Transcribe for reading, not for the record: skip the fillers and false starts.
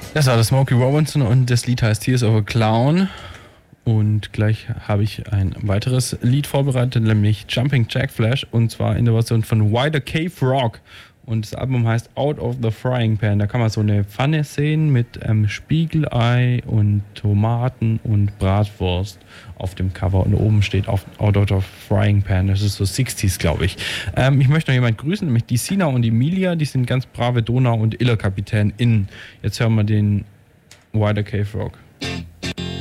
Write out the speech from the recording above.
Das war der Smokey Robinson und das Lied heißt Tears of a Clown. Und gleich habe ich ein weiteres Lied vorbereitet, nämlich Jumping Jack Flash, und zwar in der Version von Why the Cave Rock. Und das Album heißt Out of the Frying Pan. Da kann man so eine Pfanne sehen mit Spiegelei und Tomaten und Bratwurst auf dem Cover. Und oben steht Out of the Frying Pan. Das ist so 60s, glaube ich. Ich möchte noch jemanden grüßen, nämlich die Sina und die Emilia. Die sind ganz brave Donau- und Iller-KapitänInnen. Jetzt hören wir den Why the Cave Rock.